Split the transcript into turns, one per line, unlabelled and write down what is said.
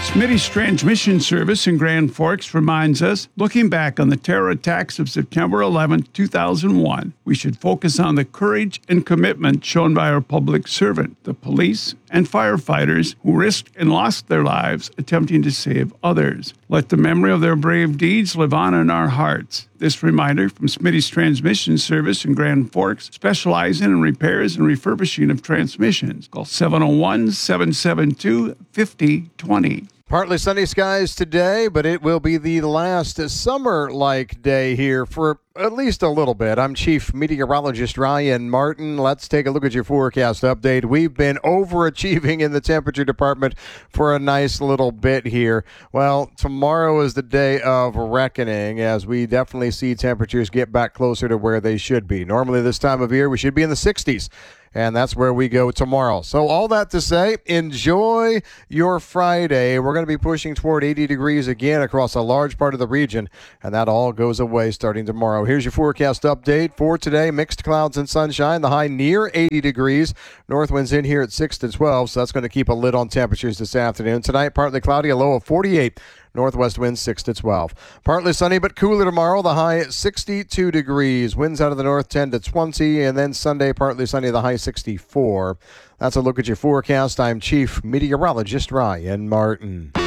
Smitty's Transmission Service in Grand Forks reminds us, looking back on the terror attacks of September 11, 2001, we should focus on the courage and commitment shown by our public servant, the police and firefighters who risked and lost their lives attempting to save others. Let the memory of their brave deeds live on in our hearts. This reminder from Smitty's Transmission Service in Grand Forks, specializing in repairs and refurbishing of transmissions. Call 701-772-5020.
Partly sunny skies today, but it will be the last summer-like day here for at least a little bit. I'm Chief Meteorologist Ryan Martin. Let's take a look at your forecast update. We've been overachieving in the temperature department for a nice little bit here. Well, tomorrow is the day of reckoning as we definitely see temperatures get back closer to where they should be. Normally this time of year we should be in the 60s. And that's where we go tomorrow. So all that to say, enjoy your Friday. We're going to be pushing toward 80 degrees again across a large part of the region, and that all goes away starting tomorrow. Here's your forecast update for today. Mixed clouds and sunshine, the high near 80 degrees. North winds in here at 6 to 12, so that's going to keep a lid on temperatures this afternoon. Tonight, partly cloudy, a low of 48. Northwest winds 6 to 12. Partly sunny but cooler tomorrow. The high 62 degrees. Winds out of the north 10 to 20. And then Sunday, partly sunny, the high 64. That's a look at your forecast. I'm Chief Meteorologist Ryan Martin.